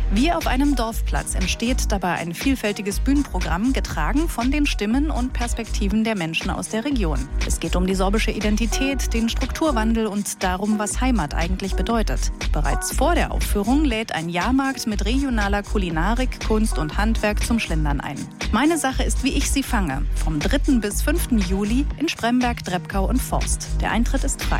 Wie auf einem Dorfplatz entsteht dabei ein vielfältiges Bühnenprogramm, getragen von den Stimmen und Perspektiven der Menschen aus der Region. Es geht um die sorbische Identität, den Strukturwandel und darum, was Heimat eigentlich bedeutet. Bereits vor der Aufführung lädt ein Jahrmarkt mit regionaler Kulinarik, Kunst und Handwerk zum Schlendern ein. Meine Sache ist, wie ich sie fange. Vom 3. bis 5. Juli in Spremberg, Drebkau und Forst. Der Eintritt ist frei.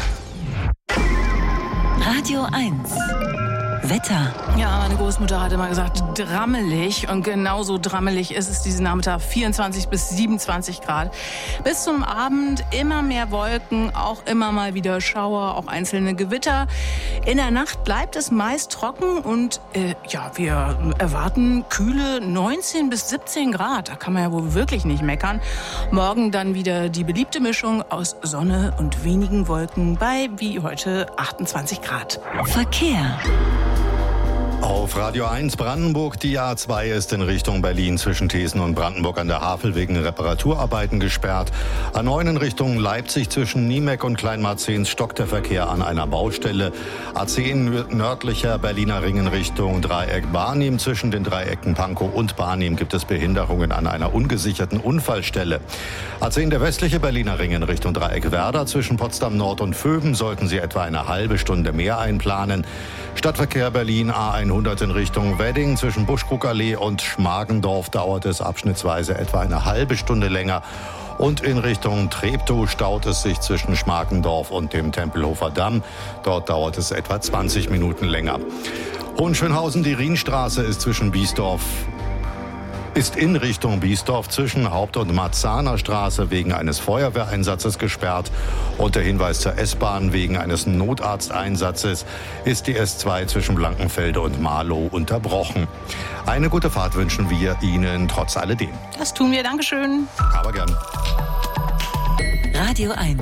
Radio 1. Wetter. Ja, meine Großmutter hat immer gesagt, drammelig. Und genauso drammelig ist es diesen Nachmittag. 24 bis 27 Grad. Bis zum Abend immer mehr Wolken, auch immer mal wieder Schauer, auch einzelne Gewitter. In der Nacht bleibt es meist trocken und wir erwarten kühle 19 bis 17 Grad. Da kann man ja wohl wirklich nicht meckern. Morgen dann wieder die beliebte Mischung aus Sonne und wenigen Wolken bei, wie heute, 28 Grad. Verkehr. Auf Radio 1 Brandenburg, die A2 ist in Richtung Berlin zwischen Thesen und Brandenburg an der Havel wegen Reparaturarbeiten gesperrt. A9 in Richtung Leipzig zwischen Niemeck und Kleinmarzens stockt der Verkehr an einer Baustelle. A10 nördlicher Berliner Ring in Richtung Dreieck Barnim. Zwischen den Dreiecken Pankow und Barnim gibt es Behinderungen an einer ungesicherten Unfallstelle. A10 der westliche Berliner Ring in Richtung Dreieck Werder. Zwischen Potsdam Nord und Vöben sollten Sie etwa eine halbe Stunde mehr einplanen. Stadtverkehr Berlin A100 in Richtung Wedding. Zwischen Buschbruckallee und Schmargendorf dauert es abschnittsweise etwa eine halbe Stunde länger. Und in Richtung Treptow staut es sich zwischen Schmargendorf und dem Tempelhofer Damm. Dort dauert es etwa 20 Minuten länger. Hohenschönhausen, die Rienstraße ist in Richtung Biesdorf zwischen Haupt- und Marzahner Straße wegen eines Feuerwehreinsatzes gesperrt. Und der Hinweis zur S-Bahn: wegen eines Notarzteinsatzes ist die S2 zwischen Blankenfelde und Marlow unterbrochen. Eine gute Fahrt wünschen wir Ihnen trotz alledem. Das tun wir, Dankeschön. Aber gern. Radio 1.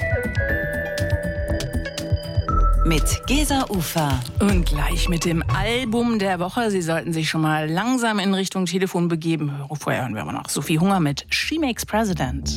Mit Gesa Ufer. Und gleich mit dem Album der Woche. Sie sollten sich schon mal langsam in Richtung Telefon begeben. Vorher hören wir aber noch Sophie Hunger mit She Makes President.